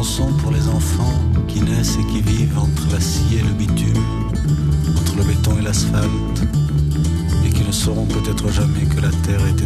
chanson pour les enfants qui naissent et qui vivent entre l'acier et le bitume, entre le béton et l'asphalte, et qui ne sauront peut-être jamais que la terre était